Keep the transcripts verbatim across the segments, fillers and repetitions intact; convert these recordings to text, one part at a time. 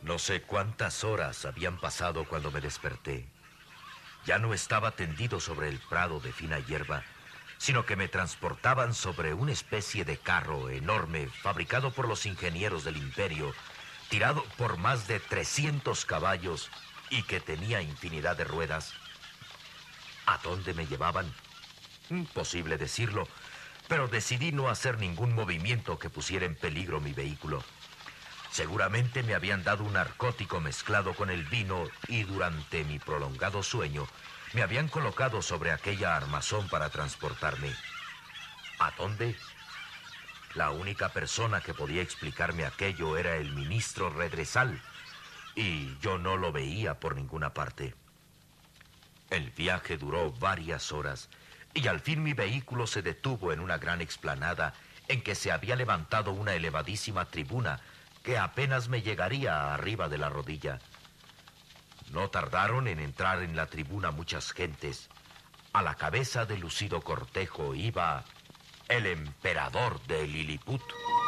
No sé cuántas horas habían pasado cuando me desperté. Ya no estaba tendido sobre el prado de fina hierba, sino que me transportaban sobre una especie de carro enorme fabricado por los ingenieros del imperio, tirado por más de trescientos caballos y que tenía infinidad de ruedas. ¿A dónde me llevaban? Imposible decirlo, pero decidí no hacer ningún movimiento que pusiera en peligro mi vehículo. Seguramente me habían dado un narcótico mezclado con el vino y durante mi prolongado sueño me habían colocado sobre aquella armazón para transportarme. ¿A dónde? La única persona que podía explicarme aquello era el ministro Redresal, y yo no lo veía por ninguna parte. El viaje duró varias horas, y al fin mi vehículo se detuvo en una gran explanada en que se había levantado una elevadísima tribuna que apenas me llegaría arriba de la rodilla. No tardaron en entrar en la tribuna muchas gentes. A la cabeza del lucido cortejo iba el emperador de Lilliput.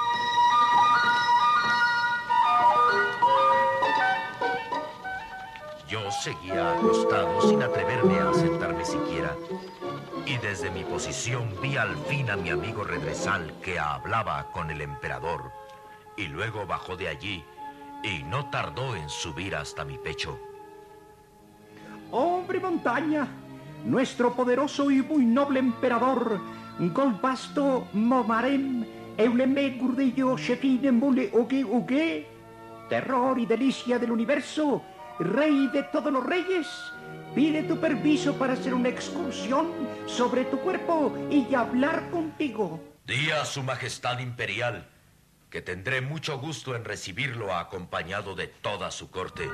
Yo seguía acostado sin atreverme a sentarme siquiera. Y desde mi posición vi al fin a mi amigo Redresal, que hablaba con el emperador. Y luego bajó de allí y no tardó en subir hasta mi pecho. Hombre montaña, nuestro poderoso y muy noble emperador, Golbasto Momarem, Euleme Gurdillo Shefine Mule Uge Uge, terror y delicia del universo, rey de todos los reyes, pide tu permiso para hacer una excursión sobre tu cuerpo y hablar contigo. Di a su majestad imperial que tendré mucho gusto en recibirlo acompañado de toda su corte.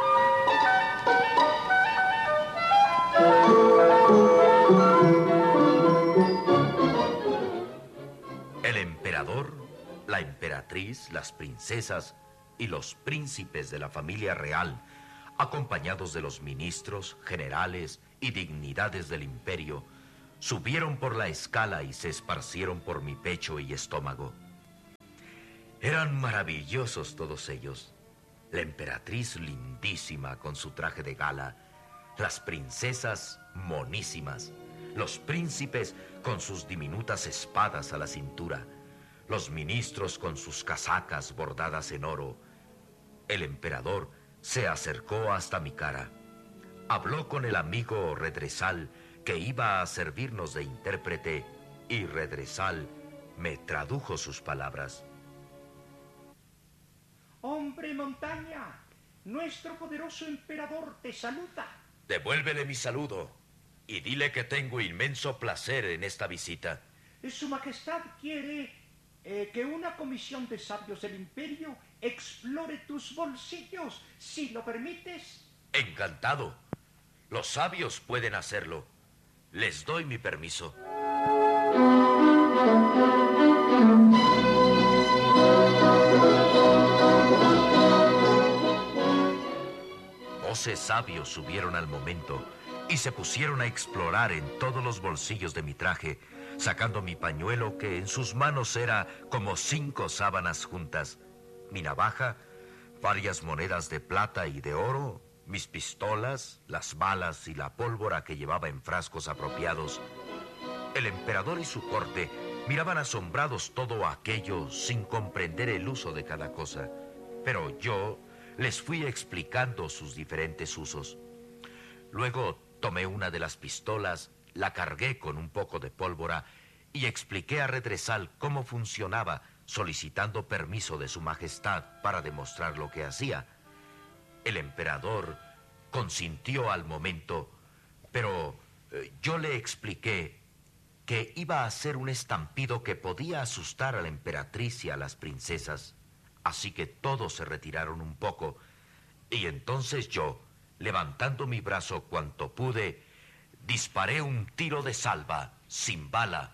El emperador, la emperatriz, las princesas y los príncipes de la familia real, acompañados de los ministros, generales y dignidades del imperio, subieron por la escala y se esparcieron por mi pecho y estómago. Eran maravillosos todos ellos. La emperatriz lindísima con su traje de gala, las princesas monísimas, los príncipes con sus diminutas espadas a la cintura, los ministros con sus casacas bordadas en oro. El emperador se acercó hasta mi cara. Habló con el amigo Redresal, que iba a servirnos de intérprete, y Redresal me tradujo sus palabras. Hombre montaña, nuestro poderoso emperador te saluda. Devuélvele mi saludo y dile que tengo inmenso placer en esta visita. Su majestad quiere eh, que una comisión de sabios del imperio explore tus bolsillos, si lo permites. Encantado. Los sabios pueden hacerlo. Les doy mi permiso. Doce sabios subieron al momento y se pusieron a explorar en todos los bolsillos de mi traje, sacando mi pañuelo, que en sus manos era como cinco sábanas juntas, mi navaja, varias monedas de plata y de oro, mis pistolas, las balas y la pólvora que llevaba en frascos apropiados. El emperador y su corte miraban asombrados todo aquello sin comprender el uso de cada cosa, pero yo les fui explicando sus diferentes usos. Luego tomé una de las pistolas, la cargué con un poco de pólvora y expliqué a Redresal cómo funcionaba, solicitando permiso de su majestad para demostrar lo que hacía. El emperador consintió al momento, pero eh, yo le expliqué que iba a ser un estampido que podía asustar a la emperatriz y a las princesas. Así que todos se retiraron un poco, y entonces yo, levantando mi brazo cuanto pude, disparé un tiro de salva, sin bala.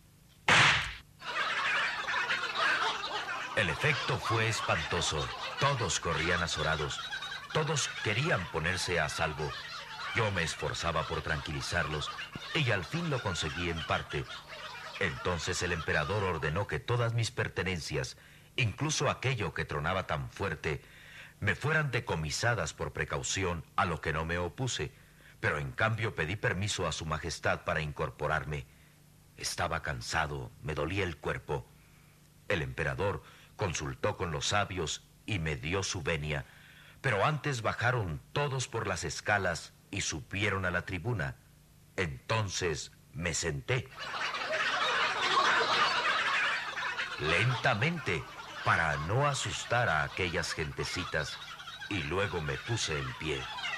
El efecto fue espantoso. Todos corrían azorados. Todos querían ponerse a salvo. Yo me esforzaba por tranquilizarlos, y al fin lo conseguí en parte. Entonces el emperador ordenó que todas mis pertenencias, incluso aquello que tronaba tan fuerte, me fueran decomisadas por precaución, a lo que no me opuse, pero en cambio pedí permiso a su majestad para incorporarme. Estaba cansado, me dolía el cuerpo. El emperador consultó con los sabios y me dio su venia, pero antes bajaron todos por las escalas y subieron a la tribuna. Entonces me senté. Lentamente, para no asustar a aquellas gentecitas, y luego me puse en pie.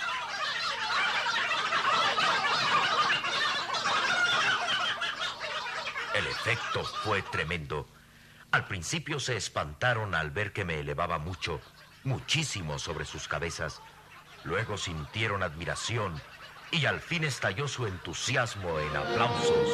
El efecto fue tremendo. Al principio se espantaron al ver que me elevaba mucho, muchísimo sobre sus cabezas. Luego sintieron admiración y al fin estalló su entusiasmo en aplausos.